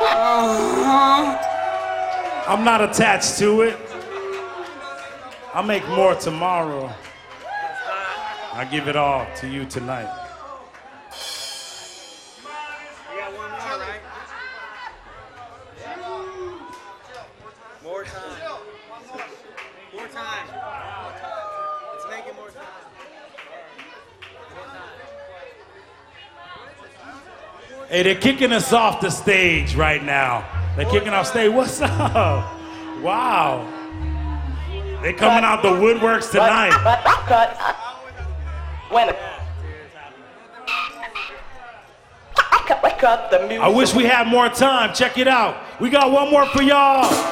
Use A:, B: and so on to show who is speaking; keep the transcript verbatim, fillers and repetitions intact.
A: I'm not attached to it. I'll make more tomorrow. I give it all to you tonight.
B: You got one more, right? More time. More time. Let's make it more time.
A: Hey, they're kicking us off the stage right now. They're kicking off stage. What's up? Wow. They're coming out the woodworks tonight.
C: Cut, cut, cut. When cut, cut the music.
A: I wish we had more time. Check it out. We got one more for y'all.